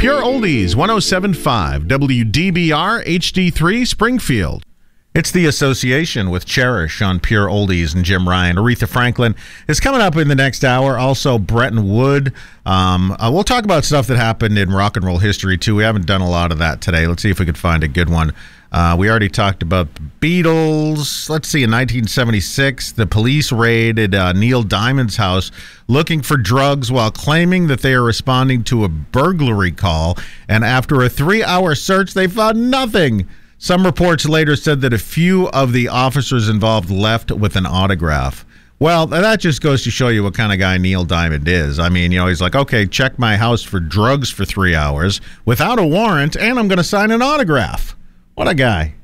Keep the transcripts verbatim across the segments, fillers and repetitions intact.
Pure Oldies, one oh seven point five, W D B R H D three, Springfield. It's the association with Cherish on Pure Oldies and Jim Ryan. Aretha Franklin is coming up in the next hour. Also, Bretton Wood. Um, uh, we'll talk about stuff that happened in rock and roll history, too. We haven't done a lot of that today. Let's see if we could find a good one. Uh, we already talked about the Beatles. Let's see, in nineteen seventy-six, the police raided uh, Neil Diamond's house looking for drugs while claiming that they are responding to a burglary call. And after a three-hour search, they found nothing. Some reports later said that a few of the officers involved left with an autograph. Well, that just goes to show you what kind of guy Neil Diamond is. I mean, you know, he's like, okay, check my house for drugs for three hours without a warrant, and I'm going to sign an autograph. What a guy.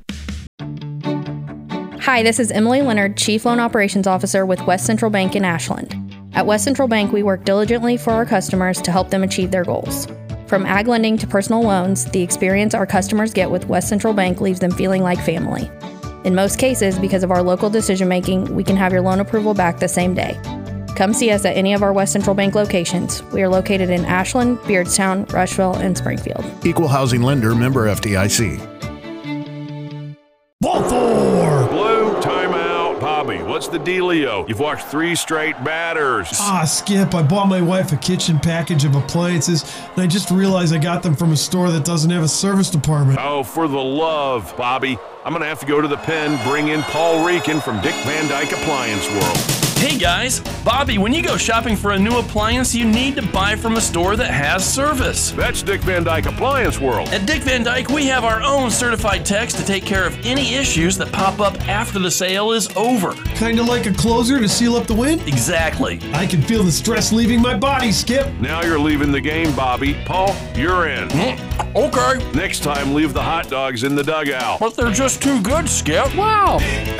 Hi, this is Emily Leonard, Chief Loan Operations Officer with West Central Bank in Ashland. At West Central Bank, we work diligently for our customers to help them achieve their goals. From ag lending to personal loans, the experience our customers get with West Central Bank leaves them feeling like family. In most cases, because of our local decision-making, we can have your loan approval back the same day. Come see us at any of our West Central Bank locations. We are located in Ashland, Beardstown, Rushville, and Springfield. Equal housing lender, member F D I C. Ball four! Blue, timeout. Bobby, what's the dealio? You've watched three straight batters. Ah, Skip, I bought my wife a kitchen package of appliances, and I just realized I got them from a store that doesn't have a service department. Oh, for the love, Bobby. I'm going to have to go to the pen, bring in Paul Reekin from Dick Van Dyke Appliance World. Hey guys, Bobby, when you go shopping for a new appliance, you need to buy from a store that has service. That's Dick Van Dyke Appliance World. At Dick Van Dyke, we have our own certified techs to take care of any issues that pop up after the sale is over. Kinda like a closer to seal up the win? Exactly. I can feel the stress leaving my body, Skip. Now you're leaving the game, Bobby. Paul, you're in. Mm, okay. Next time, leave the hot dogs in the dugout. But they're just too good, Skip. Wow.